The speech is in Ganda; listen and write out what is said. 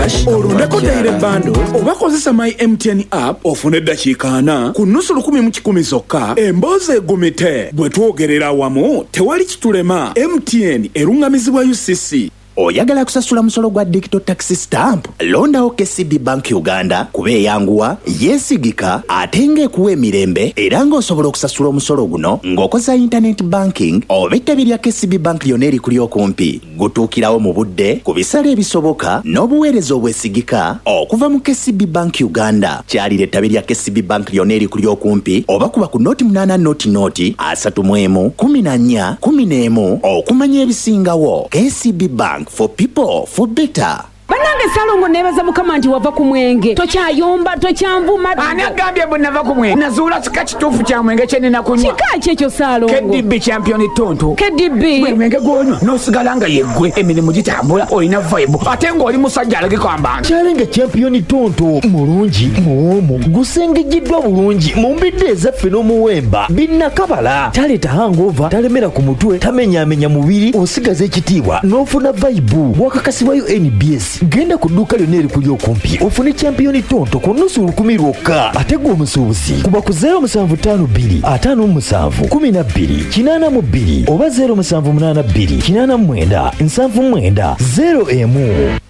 cash. Olundeko daire bando oba kozesa my MTN app ofune eddakiika 4 ku nnusu 10 zokka. Emboozi egumite bwe twogerera awamu tewali kitulema. MTN erungamizibwa UCC. Oyagala kusasula musolo gwa digital tax stamp? Londawo KCB Bank Uganda kuba eyanguwa, yeesigika ate ng'ekuwa emirembe era ng'osobola okusasula omusolo guno ng'okoza internet banking oba ettabi lya KCB Bank lyonna erikuli okumpi. Gutuukirawo mu budde ku bisale ebisoboka n'obuweereza obwesigika okuva mu KCB Bank Uganda. Kyalira ettabi lya KCB Bank lyonna erikuli okumpi oba kuba ku noti 8 noti 31 14 11 okumanya ebisingawo. KCB Bank for people for better. Banange Salongo nebaza mukama nti wava ku mwenge. Tokyayomba, tocyanvuma. Ani agambye bwe nava ku mwenge? Nazuula kika kituufu kya mwenge kye nina kunywa. Kika kyekyo Salongo. KDB champion tonto. KDB. Gwe mwenge gwonywa n'osigala nga yeggwe emirimu gitambula olina vibe. Ate ng'oli musajja alagikamba. Challenge champion tonto mulungi muwomu gusengejiddwa bulungi mu mbidde ezaffe n'omuwemba binnakabala. Taleeta hangover, talemera ku mutwe, tamenyaamenya mubiri, osigaza ekitiibwa n'ofuna vibe. Wakakasibwayo NBS. Genda ku dduuka lyonna erikuli okumpi ofune champion tonto ku nnusu 10 lwokka. Ate gwe omusuubuzi kuba ku 0752 57 12 82 oba 0782 89 79 01.